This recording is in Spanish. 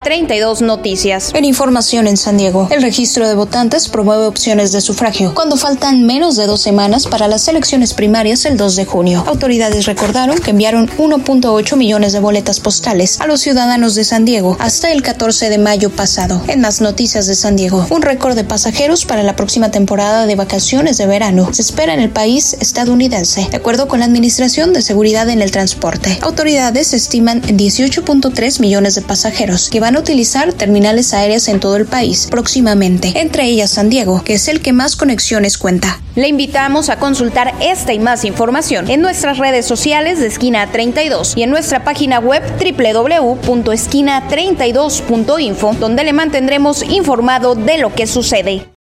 32 Noticias. En información en San Diego, el registro de votantes promueve opciones de sufragio cuando faltan menos de 2 semanas para las elecciones primarias el 2 de junio. Autoridades recordaron que enviaron 1.8 millones de boletas postales a los ciudadanos de San Diego hasta el 14 de mayo pasado. En más noticias de San Diego, un récord de pasajeros para la próxima temporada de vacaciones de verano se espera en el país estadounidense, de acuerdo con la Administración de Seguridad en el Transporte. Autoridades estiman 18.3 millones de pasajeros que van a utilizar terminales aéreas en todo el país próximamente, entre ellas San Diego, que es el que más conexiones cuenta. Le invitamos a consultar esta y más información en nuestras redes sociales de Esquina 32 y en nuestra página web www.esquina32.info, donde le mantendremos informado de lo que sucede.